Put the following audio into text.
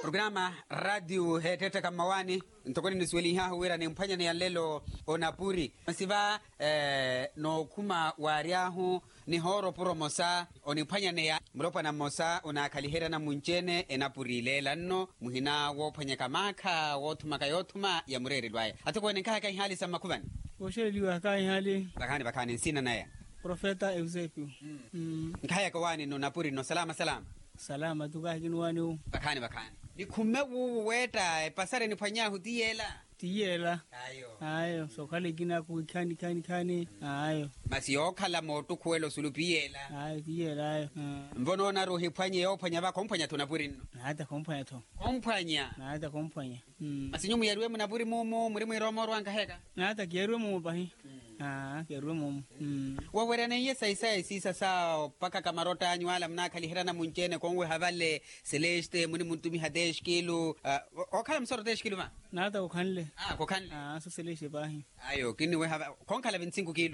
Programa radio hetete kamawani ntokoni nisweli ha huwera ni mpanya ni lelo onapuri masiva no kuma wariahu ni horo promosa onipanya ne ya mlopa na mosa ona kalihera na munjene enapuri lelanno muhina wo panya kamaka wo tumaka yotuma ya murere dwaye atoko ne kaka hali sama kubani osheliwa kai hali bakani sina naye Profeta Eusebio nkaya kwani no napuri no salama tukahini wani bakani nikume weta pasare ni panya tiyela ayo sokale gina kani ayo basi yokhala moto kuwelo sulupiyela ayo tiyela ayo mbono na rohi panye yopanya ba kompanya tunapuri no hata kompanya to hata kompanya basi nyumu yarwe munapuri mumu muri mwiromo rwanga heka hata kierwe mumu bahi kierwe mumu wawera ne yesa sisa sa paka kamarota anywala mnakali hirana munjene kongwe havale celeste muni muntumi hadesh kilo okhala msoro desh kilo ma nata ukhanle kokhanle so celeste bahi ayo kini we have konkhala 25 kilo